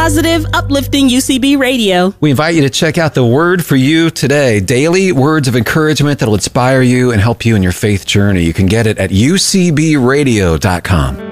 positive, uplifting UCB radio. We invite you to check out the Word for You today. Daily words of encouragement that will inspire you and help you in your faith journey. You can get it at ucbradio.com.